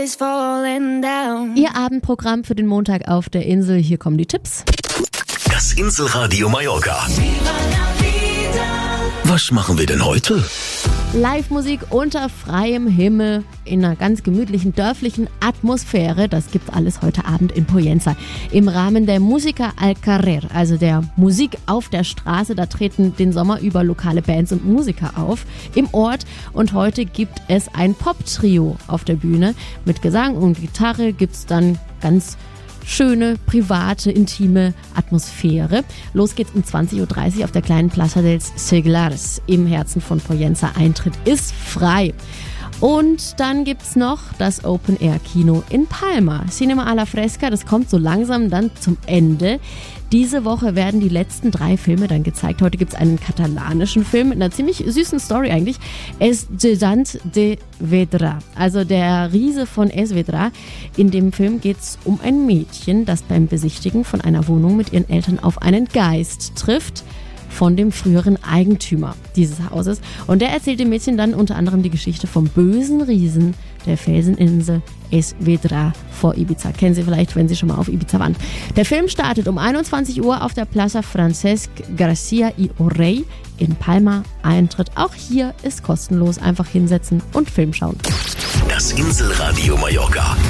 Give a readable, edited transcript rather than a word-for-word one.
Ihr Abendprogramm für den Montag auf der Insel. Hier kommen die Tipps. Das Inselradio Mallorca. Was machen wir denn heute? Live-Musik unter freiem Himmel in einer ganz gemütlichen dörflichen Atmosphäre. Das gibt's alles heute Abend in Pollença. Im Rahmen der Música al Carrer, also der Musik auf der Straße. Da treten den Sommer über lokale Bands und Musiker auf im Ort. Und heute gibt es ein Pop-Trio auf der Bühne. Mit Gesang und Gitarre gibt's dann ganz schöne, private, intime Atmosphäre. Los geht's um 20.30 Uhr auf der kleinen Plaza dels Seglars im Herzen von Pollença. Eintritt ist frei. Und dann gibt's noch das Open-Air-Kino in Palma. Cinema a la Fresca, das kommt so langsam dann zum Ende. Diese Woche werden die letzten 3 Filme dann gezeigt. Heute gibt's einen katalanischen Film mit einer ziemlich süßen Story eigentlich. Es Gegant de Vedra, also der Riese von Es Vedra. In dem Film geht's um ein Mädchen, das beim Besichtigen von einer Wohnung mit ihren Eltern auf einen Geist trifft von dem früheren Eigentümer dieses Hauses. Und der erzählt dem Mädchen dann unter anderem die Geschichte vom bösen Riesen der Felseninsel Es Vedra vor Ibiza. Kennen Sie vielleicht, wenn Sie schon mal auf Ibiza waren. Der Film startet um 21 Uhr auf der Plaza Francesc Garcia y Orey in Palma. Eintritt auch hier ist kostenlos. Einfach hinsetzen und Film schauen. Das Inselradio Mallorca.